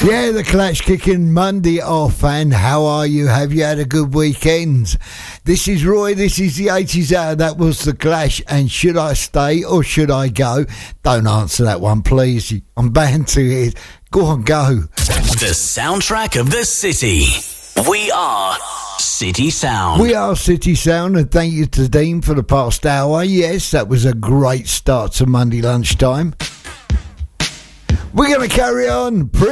Yeah, the Clash kicking Monday off, and how are you? Have you had a good weekend? This is Roy, this is the 80s Hour, that was the Clash, and should I stay or should I go? Don't answer that one, please. I'm bound to it. Go on, go. The soundtrack of the city. We are City Sound. We are City Sound, and thank you to Dean for the past hour. Yes, that was a great start to Monday lunchtime. We're going to carry on.